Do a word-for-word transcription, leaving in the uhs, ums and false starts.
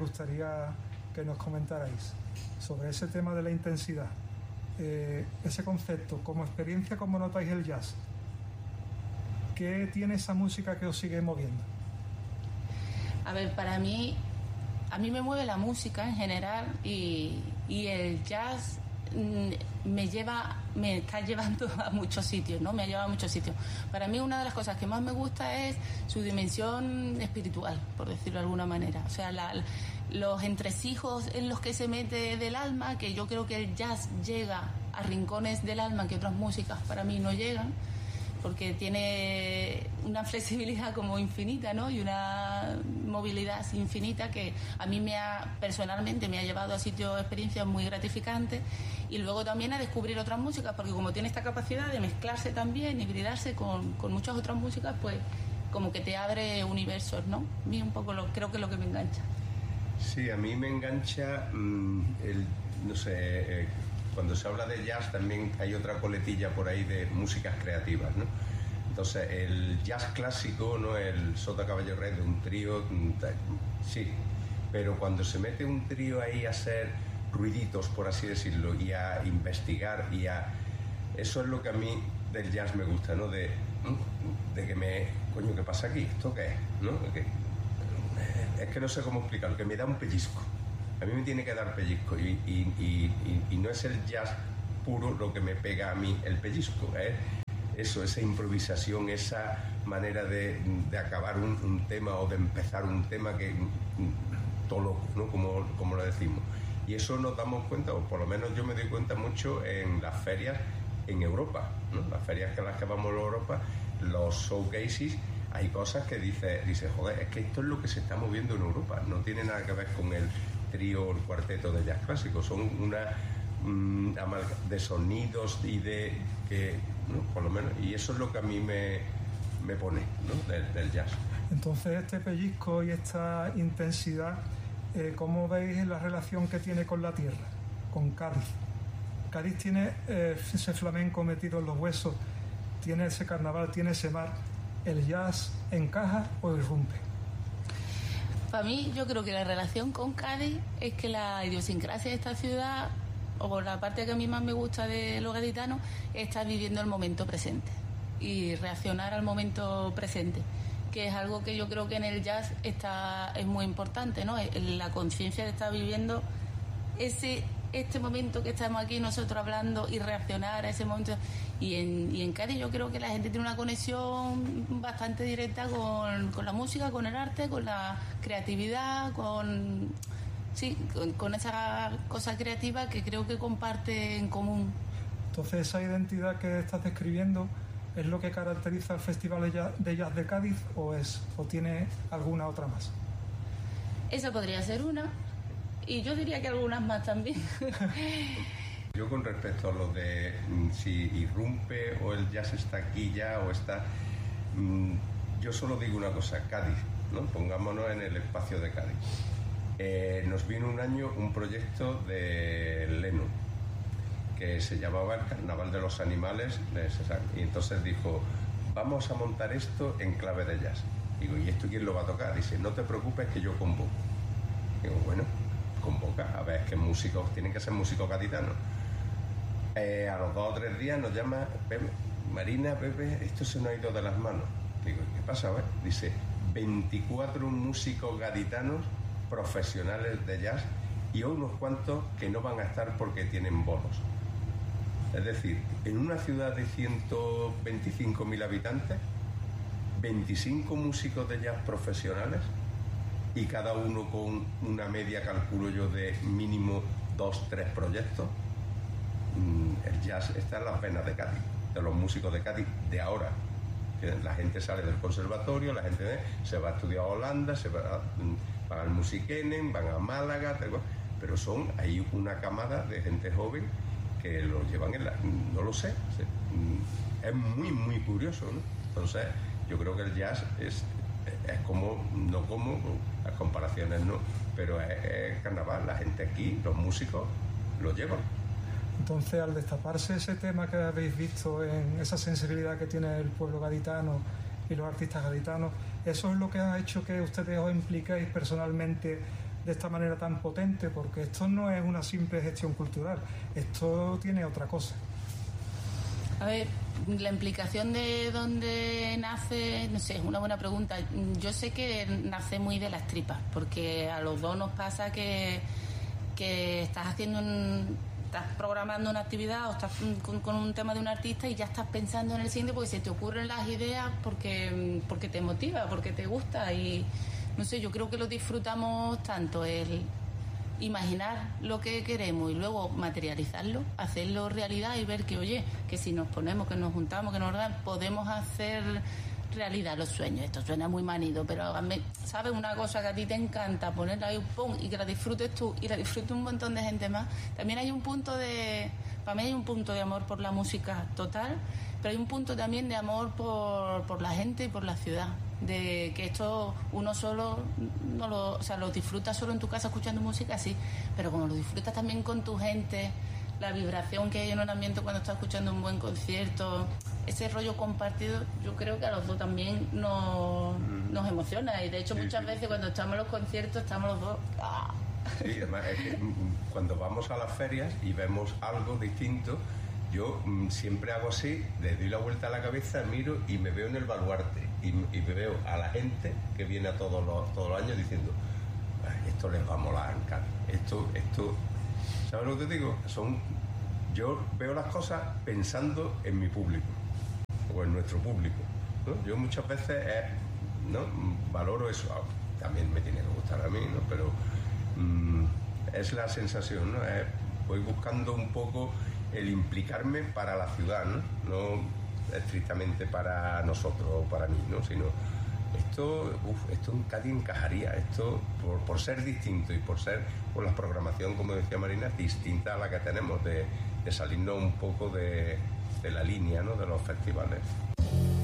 gustaría que nos comentarais sobre ese tema de la intensidad, eh, ese concepto, como experiencia, ¿cómo notáis el jazz? ¿Qué tiene esa música que os sigue moviendo? A ver, para mí, a mí me mueve la música en general y, y el jazz me lleva, me está llevando a muchos sitios, ¿no? Me ha llevado a muchos sitios. Para mí una de las cosas que más me gusta es su dimensión espiritual, por decirlo de alguna manera. O sea, la, los entresijos en los que se mete del alma, que yo creo que el jazz llega a rincones del alma que otras músicas para mí no llegan, porque tiene una flexibilidad como infinita, ¿no? Y una movilidad infinita que a mí me ha, personalmente me ha llevado a sitios, experiencias muy gratificantes, y luego también a descubrir otras músicas, porque como tiene esta capacidad de mezclarse también, hibridarse con, con muchas otras músicas, pues como que te abre universos, ¿no? A mí un poco lo, creo que es lo que me engancha. Sí, a mí me engancha mmm, el, no sé... Eh, cuando se habla de jazz también hay otra coletilla por ahí de músicas creativas, ¿no? Entonces el jazz clásico, ¿no? El Sota Caballo Rey de un trío, sí, pero cuando se mete un trío ahí a hacer ruiditos, por así decirlo, y a investigar y a... Eso es lo que a mí del jazz me gusta, ¿no? De, de que me... Coño, ¿qué pasa aquí? ¿Esto qué es? ¿No? Que, es que no sé cómo explicarlo, que me da un pellizco. A mí me tiene que dar pellizco y, y, y, y no es el jazz puro lo que me pega a mí el pellizco, ¿eh? Eso, esa improvisación, esa manera de, de acabar un, un tema o de empezar un tema que todo loco, ¿no? Como, como lo decimos. Y eso nos damos cuenta, o por lo menos yo me doy cuenta mucho en las ferias en Europa, ¿no? Las ferias que las que vamos a Europa, los showcases, hay cosas que dice, dice, joder, es que esto es lo que se está moviendo en Europa, no tiene nada que ver con el trío o el cuarteto de jazz clásico, son una mmm, de sonidos y de que, ¿no? Por lo menos, y eso es lo que a mí me, me pone, ¿no? del, del jazz. Entonces este pellizco y esta intensidad, eh, ¿cómo veis la relación que tiene con la tierra, con Cádiz? Cádiz tiene eh, ese flamenco metido en los huesos, tiene ese carnaval, tiene ese mar. ¿El jazz encaja o irrumpe? Para mí, yo creo que la relación con Cádiz es que la idiosincrasia de esta ciudad, o la parte que a mí más me gusta de los gaditanos, es estar viviendo el momento presente y reaccionar al momento presente, que es algo que yo creo que en el jazz está, es muy importante, ¿no? La conciencia de estar viviendo ese este momento que estamos aquí nosotros hablando y reaccionar a ese momento. Y en, y en Cádiz yo creo que la gente tiene una conexión bastante directa con, con la música, con el arte, con la creatividad, con sí, con, con esa cosa creativa que creo que comparte en común. Entonces esa identidad que estás describiendo ¿es lo que caracteriza al Festival de Jazz de Cádiz o es o tiene alguna otra más? Esa podría ser una. Y yo diría que algunas más también. Yo con respecto a lo de mm, si irrumpe o el jazz está aquí ya o está... Mm, yo solo digo una cosa, Cádiz, ¿no? Pongámonos en el espacio de Cádiz. Eh, nos vino un año un proyecto de Leno, que se llamaba el Carnaval de los Animales de César. Y entonces dijo, vamos a montar esto en clave de jazz. Digo, ¿y esto quién lo va a tocar? Dice, no te preocupes que yo convoco. Digo, bueno... convoca, a ver, es que músicos, tienen que ser músicos gaditanos. Eh, a los dos o tres días nos llama Pepe, Marina, Pepe, esto se nos ha ido de las manos. Digo, ¿qué pasa? A ver, dice, veinticuatro músicos gaditanos profesionales de jazz y unos cuantos que no van a estar porque tienen bonos. Es decir, en una ciudad de ciento veinticinco mil habitantes, veinticinco músicos de jazz profesionales y cada uno con una media, calculo yo, de mínimo dos, tres proyectos. El jazz está en las venas de Cádiz, de los músicos de Cádiz de ahora. La gente sale del conservatorio, la gente se va a estudiar a Holanda, se va a, van al Musikenen, van a Málaga, pero son hay una camada de gente joven que lo llevan en la... no lo sé, es muy, muy curioso, ¿no? Entonces, yo creo que el jazz es... es como, no como, las comparaciones no, pero es, es carnaval, la gente aquí, los músicos, lo llevan. Entonces, al destaparse ese tema que habéis visto en esa sensibilidad que tiene el pueblo gaditano y los artistas gaditanos, ¿eso es lo que ha hecho que ustedes os impliquéis personalmente de esta manera tan potente, porque esto no es una simple gestión cultural, esto tiene otra cosa. A ver, la implicación de dónde nace, no sé, es una buena pregunta. Yo sé que nace muy de las tripas, porque a los dos nos pasa que, que estás haciendo un, estás programando una actividad o estás con, con un tema de un artista y ya estás pensando en el siguiente porque se te ocurren las ideas, porque, porque te motiva, porque te gusta y no sé, yo creo que lo disfrutamos tanto el imaginar lo que queremos y luego materializarlo, hacerlo realidad y ver que, oye, que si nos ponemos, que nos juntamos, que nos ordenamos, podemos hacer realidad los sueños. Esto suena muy manido, pero ¿sabes? Una cosa que a ti te encanta, ponerla ahí, pum, y que la disfrutes tú y la disfrute un montón de gente más. También hay un punto de, para mí hay un punto de amor por la música total, pero hay un punto también de amor por, por la gente y por la ciudad. De que esto uno solo no lo, o sea, lo disfrutas solo en tu casa escuchando música, sí, pero como lo disfrutas también con tu gente, la vibración que hay en un ambiente cuando estás escuchando un buen concierto, ese rollo compartido, yo creo que a los dos también nos, nos emociona y de hecho sí, muchas sí. veces cuando estamos en los conciertos estamos los dos ¡ah! Sí, además es que cuando vamos a las ferias y vemos algo distinto, yo mm, siempre hago así, le doy la vuelta a la cabeza, miro y me veo en el baluarte y, y me veo a la gente que viene a todos los, todos los años diciendo esto les va a molar, esto, esto, ¿sabes lo que te digo? Son, yo veo las cosas pensando en mi público o en nuestro público, ¿no? Yo muchas veces eh, ¿no? valoro eso, también me tiene que gustar a mí, ¿no? Pero mm, es la sensación, ¿no? Es, voy buscando un poco el implicarme para la ciudad, ¿no? No estrictamente para nosotros o para mí, ¿no? Sino esto, uf, esto en Cádiz encajaría, esto por, por ser distinto y por ser, por la programación, como decía Marina, distinta a la que tenemos de, de salirnos un poco de, de la línea, ¿no? De los festivales.